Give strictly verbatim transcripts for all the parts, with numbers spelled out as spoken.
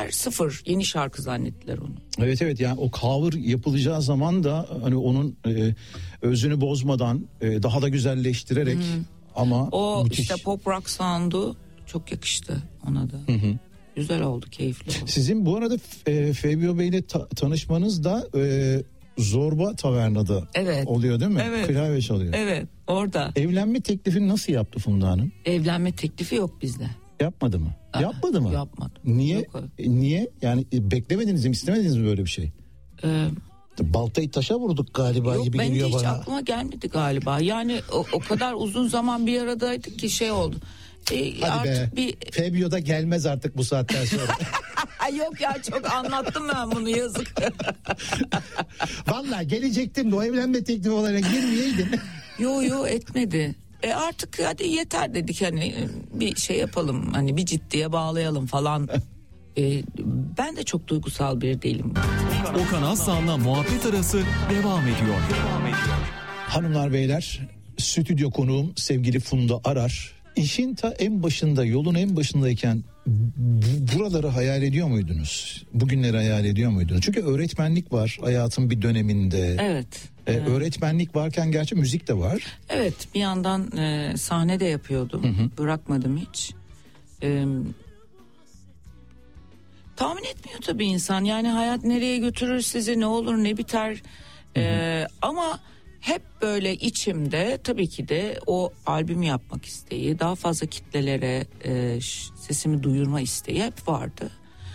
zannettiler, sıfır yeni şarkı zannettiler onu. Evet evet, yani o cover yapılacağı zaman da hani onun e, özünü bozmadan e, daha da güzelleştirerek hmm. ama o müthiş. işte pop rock sound'u çok yakıştı ona da. Hı hı. Güzel oldu, keyifli oldu. Sizin bu arada e, Fabio Bey ile ta- tanışmanız da e, Zorba Taverna'da evet. oluyor değil mi? Evet. Klavye çalıyor. Evet, orada. Evlenme teklifini nasıl yaptı Funda Hanım? Evlenme teklifi yok bizde. Yapmadı mı? Aa, Yapmadı mı? Yapmadı. Niye? Yok. Niye? Yani beklemediniz mi, istemediniz mi böyle bir şey? Ee, Baltayı taşa vurduk galiba yok, gibi geliyor bana. Yok, ben hiç aklıma gelmedi galiba. Yani o, o kadar uzun zaman bir aradaydık ki şey oldu. Ee, Hadi be. Bir... Fabio'da gelmez artık bu saatten sonra. Yok ya, çok anlattım ben bunu, yazık. Vallahi gelecektim de o evlenme teklifi olarak girmeyeydin. Yo yo etmedi. E artık hadi yeter dedik, hani bir şey yapalım, hani bir ciddiye bağlayalım falan. e, ben de çok duygusal biri değilim. Okan Aslan'la muhabbet arası devam ediyor. Devam ediyor. Hanımlar beyler, stüdyo konuğum sevgili Funda Arar. İşin ta en başında, yolun en başındayken buraları hayal ediyor muydunuz? Bugünleri hayal ediyor muydunuz? Çünkü öğretmenlik var hayatın bir döneminde. Evet. Ee, evet. Öğretmenlik varken gerçi müzik de var. Evet, bir yandan e, sahne de yapıyordum. Hı hı. Bırakmadım hiç. E, tahmin etmiyor tabii insan. Yani hayat nereye götürür sizi, ne olur ne biter. Hı hı. E, ama hep böyle içimde tabii ki de o albümü yapmak isteği, daha fazla kitlelere e, sesimi duyurma isteği hep vardı.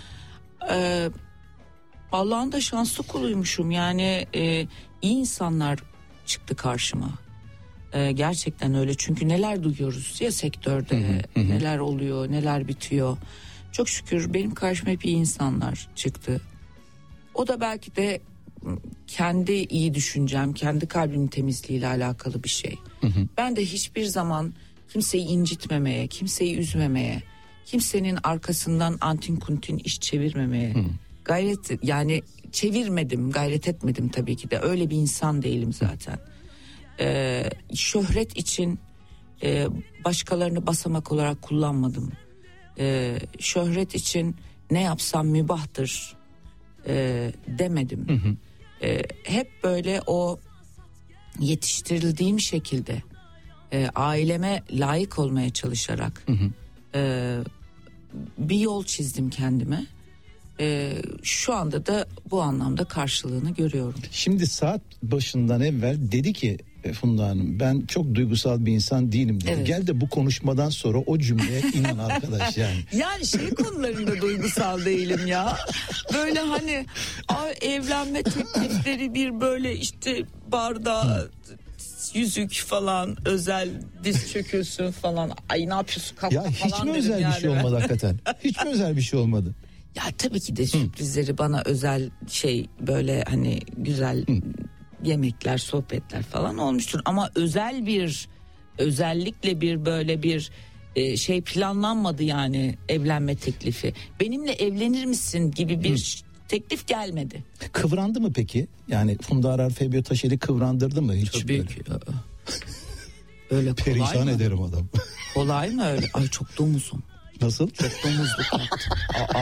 E, Allah'ın da şanslı kuluymuşum, yani e, iyi insanlar çıktı karşıma. E, gerçekten öyle, çünkü neler duyuyoruz ya sektörde, hı hı, hı. neler oluyor, neler bitiyor. Çok şükür benim karşıma hep iyi insanlar çıktı. O da belki de kendi iyi düşüncem, kendi kalbimin temizliğiyle alakalı bir şey. Hı hı. Ben de hiçbir zaman kimseyi incitmemeye, kimseyi üzmemeye, kimsenin arkasından antin kuntin iş çevirmemeye hı. gayret, yani çevirmedim, gayret etmedim tabii ki de. Öyle bir insan değilim zaten. Ee, şöhret için e, başkalarını basamak olarak kullanmadım. Ee, şöhret için ne yapsam mübahtır e, demedim. Hı hı. E, hep böyle o yetiştirildiğim şekilde e, aileme layık olmaya çalışarak hı hı. E, bir yol çizdim kendime. E, şu anda da bu anlamda karşılığını görüyorum. Şimdi saat başından evvel dedi ki Funda Hanım, ben çok duygusal bir insan değilim dedi. Evet. Gel de bu konuşmadan sonra o cümleye inan arkadaş yani. Yani şey konularında duygusal değilim ya. Böyle hani evlenme teklifleri, bir böyle işte bardağı, yüzük falan, özel diz çökülsün falan. Ay ne yapıyorsun kalk ya, falan dedim. hiç mi özel yani bir şey olmadı hakikaten? Hiç mi özel bir şey olmadı? Ya tabii ki de sürprizleri, bana özel şey, böyle hani güzel Hı. yemekler, sohbetler falan olmuştur. Ama özel bir, özellikle bir böyle bir e, şey planlanmadı yani, evlenme teklifi. Benimle evlenir misin gibi bir Hı. teklif gelmedi. Kıvrandı mı peki? Yani Funda Arar Fabio Taşer'i kıvrandırdı mı hiç? Tabii ki. Öyle kolay perişan mı? ederim adam. Kolay mı öyle? Ay çok domuzum. Nasıl? Çok domuzluk yaptım. Aa,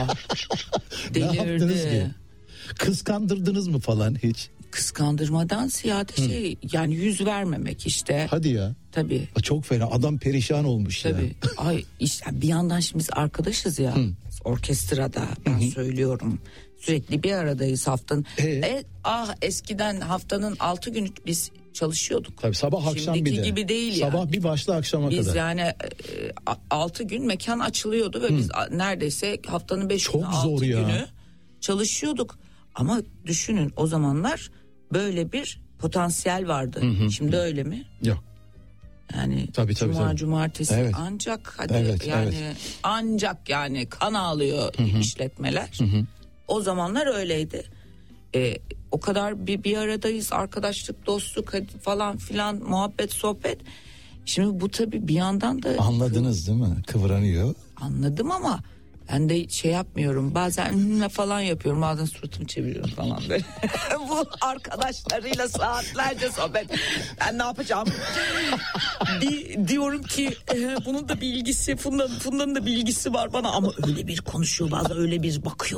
delirdi. Kıskandırdınız mı falan hiç? Kıskandırmadan ziyade Hı. şey, yani yüz vermemek işte. Hadi ya. Tabii. Çok fena, adam perişan olmuş. Tabii. Ya. Ay işte bir yandan şimdi biz arkadaşız ya. Hı. Orkestrada ben Hı. söylüyorum. Sürekli bir aradayız haftanın. Ee? E, ah eskiden haftanın altı günü biz çalışıyorduk. Tabii sabah akşam Şimdiki bir de. gibi değil sabah yani. bir başla akşama biz kadar. Biz yani e, altı gün mekan açılıyordu ve Hı. biz neredeyse haftanın beş günü, altı günü çalışıyorduk. Ama düşünün, o zamanlar böyle bir potansiyel vardı. Hı hı. Şimdi öyle mi? Yok. Yani tabii, tabii, cuma tabii. cumartesi evet. ancak hadi evet, yani evet. ancak yani kan ağlıyor hı hı. işletmeler. Hı hı. O zamanlar öyleydi. Ee, o kadar bir, bir aradayız, arkadaşlık, dostluk falan filan, muhabbet, sohbet. Şimdi bu tabii bir yandan da... Anladınız değil mi? Kıvranıyor. Anladım ama ben de şey yapmıyorum. Bazen falan yapıyorum. Bazen suratımı çeviriyorum falan böyle. Bu arkadaşlarıyla saatlerce sohbet. Ben ne yapacağım? Di, diyorum ki e, bunun da bir ilgisi, Funda'nın, Funda'nın da bir ilgisi var bana. Ama öyle bir konuşuyor, bazen öyle bir bakıyor.